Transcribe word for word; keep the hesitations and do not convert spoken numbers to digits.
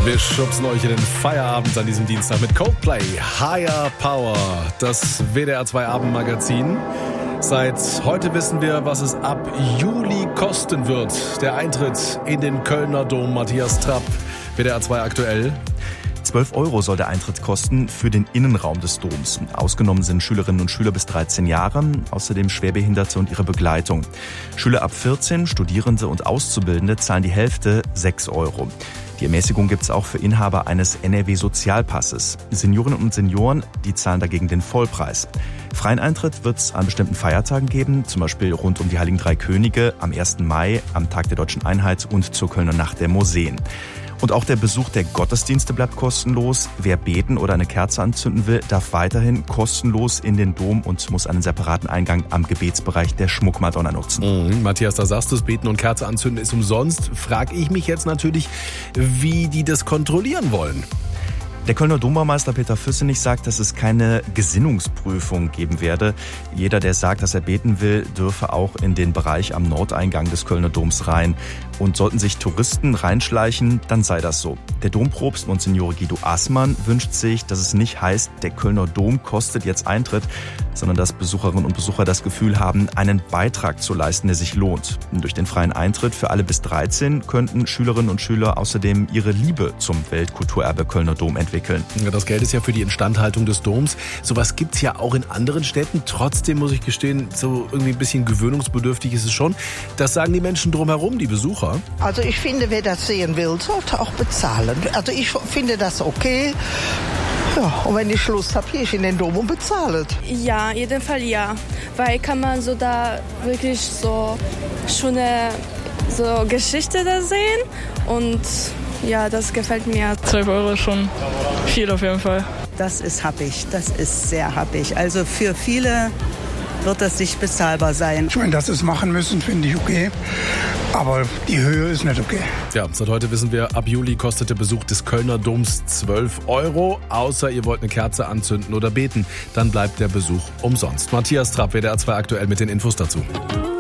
Wir schubsen euch in den Feierabend an diesem Dienstag mit Coldplay, Higher Power, das W D R zwei Abendmagazin. Seit heute wissen wir, was es ab Juli kosten wird. Der Eintritt in den Kölner Dom. Matthias Trapp, W D R zwei aktuell. zwölf Euro soll der Eintritt kosten für den Innenraum des Doms. Ausgenommen sind Schülerinnen und Schüler bis dreizehn Jahre, außerdem Schwerbehinderte und ihre Begleitung. Schüler ab vierzehn, Studierende und Auszubildende zahlen die Hälfte, sechs Euro. Die Ermäßigung gibt es auch für Inhaber eines N R W-Sozialpasses. Seniorinnen und Senioren, die zahlen dagegen den Vollpreis. Freien Eintritt wird es an bestimmten Feiertagen geben, zum Beispiel rund um die Heiligen Drei Könige, am ersten Mai, am Tag der Deutschen Einheit und zur Kölner Nacht der Museen. Und auch der Besuch der Gottesdienste bleibt kostenlos. Wer beten oder eine Kerze anzünden will, darf weiterhin kostenlos in den Dom und muss einen separaten Eingang am Gebetsbereich der Schmuckmadonna nutzen. Mhm, Matthias, da sagst du, das Beten und Kerze anzünden ist umsonst. Frag ich mich jetzt natürlich, wie die das kontrollieren wollen. Der Kölner Dombaumeister Peter Füssenich sagt, dass es keine Gesinnungsprüfung geben werde. Jeder, der sagt, dass er beten will, dürfe auch in den Bereich am Nordeingang des Kölner Doms rein. Und sollten sich Touristen reinschleichen, dann sei das so. Der Dompropst Monsignore Guido Assmann wünscht sich, dass es nicht heißt, der Kölner Dom kostet jetzt Eintritt, sondern dass Besucherinnen und Besucher das Gefühl haben, einen Beitrag zu leisten, der sich lohnt. Und durch den freien Eintritt für alle bis dreizehn könnten Schülerinnen und Schüler außerdem ihre Liebe zum Weltkulturerbe Kölner Dom entwickeln. Ja, das Geld ist ja für die Instandhaltung des Doms. Sowas gibt's ja auch in anderen Städten. Trotzdem muss ich gestehen, so irgendwie ein bisschen gewöhnungsbedürftig ist es schon. Das sagen die Menschen drumherum, die Besucher. Also ich finde, wer das sehen will, sollte auch bezahlen. Also ich finde das okay. Ja, und wenn ich Lust habe, gehe ich in den Dom und bezahle. Ja, in jedem Fall ja. Weil kann man so da wirklich so schöne so Geschichte da sehen und ja, das gefällt mir. zwölf Euro ist schon viel auf jeden Fall. Das ist happig, das ist sehr happig. Also für viele wird das nicht bezahlbar sein. Ich meine, dass sie es machen müssen, finde ich okay. Aber die Höhe ist nicht okay. Ja, seit heute wissen wir, ab Juli kostet der Besuch des Kölner Doms zwölf Euro. Außer ihr wollt eine Kerze anzünden oder beten, dann bleibt der Besuch umsonst. Matthias Trapp, W D R zwei aktuell mit den Infos dazu.